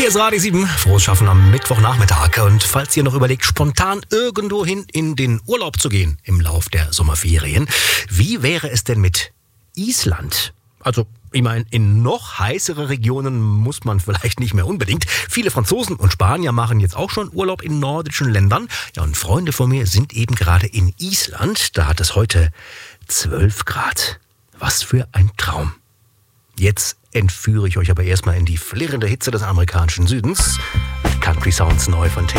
Hier ist Radio 7, frohes Schaffen am Mittwochnachmittag. Und falls ihr noch überlegt, spontan irgendwohin in den Urlaub zu gehen im Lauf der Sommerferien, wie wäre es denn mit Island? Also, ich meine, in noch heißere Regionen muss man vielleicht nicht mehr unbedingt. Viele Franzosen und Spanier machen jetzt auch schon Urlaub in nordischen Ländern. Ja, und Freunde von mir sind eben gerade in Island. Da hat es heute 12 Grad. Was für ein Traum. Jetzt entführe ich euch aber erstmal in die flirrende Hitze des amerikanischen Südens. Country Sounds neu von